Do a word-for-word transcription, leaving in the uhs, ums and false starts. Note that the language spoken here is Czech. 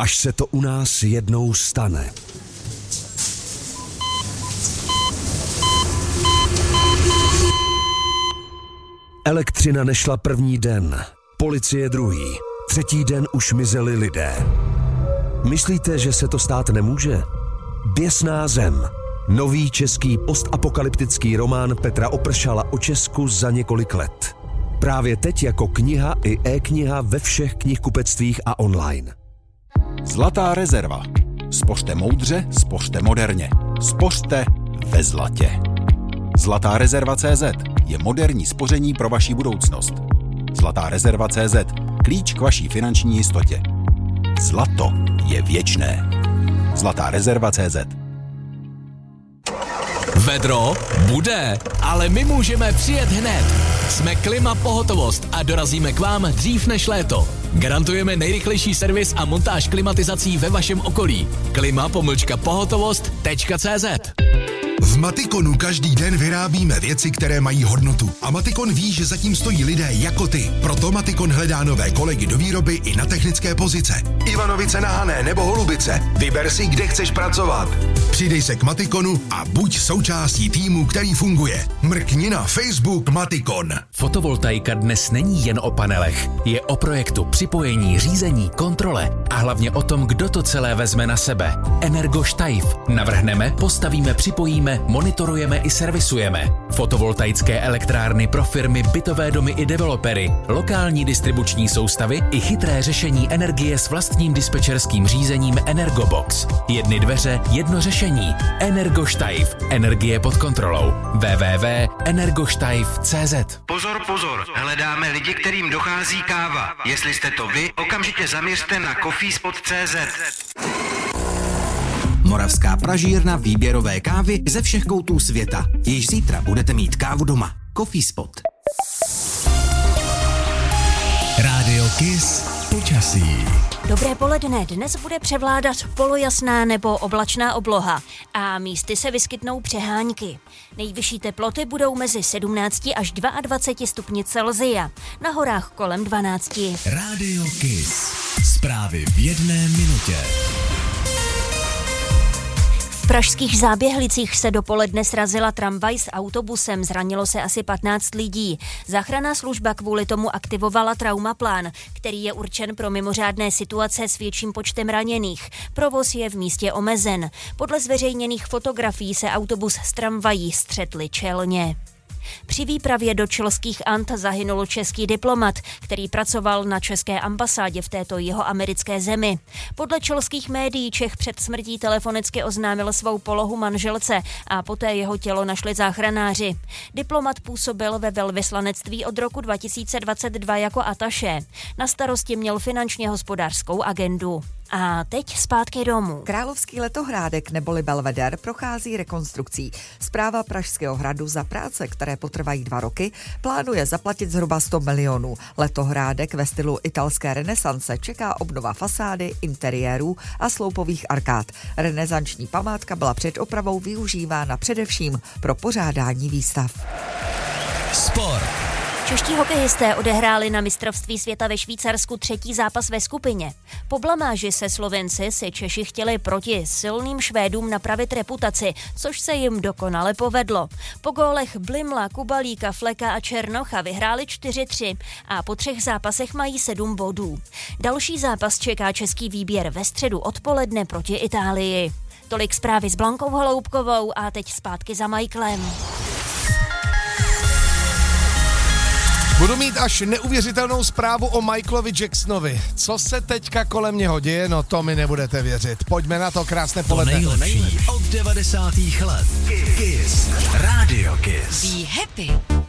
až se to u nás jednou stane. Elektřina nešla první den, policie druhý, třetí den už mizeli lidé. Myslíte, že se to stát nemůže? Běsná zem. Nový český postapokalyptický román Petra Opršala o Česku za několik let. Právě teď jako kniha i e-kniha ve všech knihkupectvích a online. Zlatá rezerva. Spořte moudře, spořte moderně. Spořte ve zlatě. Zlatá rezerva tečka cé zet je moderní spoření pro vaši budoucnost. Zlatá rezerva tečka cé zet. Klíč k vaší finanční jistotě. Zlato je věčné. Zlatá rezerva tečka cé zet. Vedro bude, ale my můžeme přijet hned. Jsme Klima Pohotovost a dorazíme k vám dřív než léto. Garantujeme nejrychlejší servis a montáž klimatizací ve vašem okolí. Klima pomlčka pohotovost tečka cé zet. V Matikonu každý den vyrábíme věci, které mají hodnotu. A Matikon ví, že zatím stojí lidé jako ty. Proto Matikon hledá nové kolegy do výroby i na technické pozice. Ivanovice na Hané nebo Holubice. Vyber si, kde chceš pracovat. Přidej se k Matikonu a buď součástí týmu, který funguje. Mrkni na Facebook Matikon. Fotovoltaika dnes není jen o panelech. Je o projektu, připojení, řízení, kontrole a hlavně o tom, kdo to celé vezme na sebe. Energoštajf. Navrhneme, postavíme, připojíme, monitorujeme i servisujeme. Fotovoltaické elektrárny pro firmy, bytové domy i developery, lokální distribuční soustavy i chytré řešení energie s vlastním dispečerským řízením Energobox. Jedny dveře, jedno řešení. Energoštajf. Energie pod kontrolou. w w w tečka energoštajf tečka cé zet. Pozor, pozor, hledáme lidi, kterým dochází káva. Jestli jste to vy, okamžitě zaměřte na coffeespot tečka cé zet. Moravská pražírna výběrové kávy ze všech koutů světa. Již zítra budete mít kávu doma. Coffeespot. Rádio Kiss počasí. Dobré poledne, dnes bude převládat polojasná nebo oblačná obloha a místy se vyskytnou přehánky. Nejvyšší teploty budou mezi sedmnácti až dvaceti dvěma stupni Celsia, na horách kolem dvanácti. Rádio Kiss. Zprávy v jedné minutě. V pražských Záběhlicích se dopoledne srazila tramvaj s autobusem, zranilo se asi patnáct lidí. Záchranná služba kvůli tomu aktivovala traumaplán, který je určen pro mimořádné situace s větším počtem raněných. Provoz je v místě omezen. Podle zveřejněných fotografií se autobus s tramvají střetli čelně. Při výpravě do čilských Ant zahynul český diplomat, který pracoval na české ambasádě v této jihoamerické zemi. Podle čilských médií Čech před smrtí telefonicky oznámil svou polohu manželce a poté jeho tělo našli záchranáři. Diplomat působil ve velvyslanectví od roku dva tisíce dvacet dva jako ataše. Na starosti měl finančně hospodářskou agendu. A teď zpátky domů. Královský letohrádek neboli Belvedere prochází rekonstrukcí. Správa Pražského hradu za práce, které potrvají dva roky, plánuje zaplatit zhruba sto milionů. Letohrádek ve stylu italské renesance čeká obnova fasády, interiérů a sloupových arkád. Renesanční památka byla před opravou využívána především pro pořádání výstav. Sport. Čeští hokejisté odehráli na mistrovství světa ve Švýcarsku třetí zápas ve skupině. Po blamáži se Slovenci si Češi chtěli proti silným Švédům napravit reputaci, což se jim dokonale povedlo. Po gólech Blimla, Kubalíka, Fleka a Černocha vyhráli čtyři tři a po třech zápasech mají sedm bodů. Další zápas čeká český výběr ve středu odpoledne proti Itálii. Tolik zprávy s Blankou Holoubkovou a teď zpátky za Michaelem. Budu mít až neuvěřitelnou zprávu o Michaelovi Jacksonovi. Co se teďka kolem něho děje, no to mi nebudete věřit. Pojďme na to, krásné poledne. To nejlepší od devadesátých let. Kiss. Radio Kiss. Be happy.